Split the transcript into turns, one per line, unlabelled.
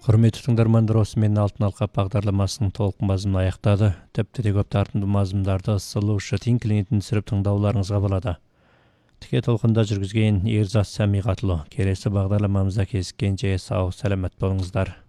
Құрметті тыңдармандар, осымен алтын алқа бағдарламасының толық мазмұны аяқтады. Тіпті де көп тартымды мазмұндарды ысылушы тинклинетін түсіріп тыңдауларыңызға болады. Тіке толқында жүргізген Ерзат Сәмиғатұлы. Келесі бағдарламамызда кездескенше сау, сәлемет болыңыздар.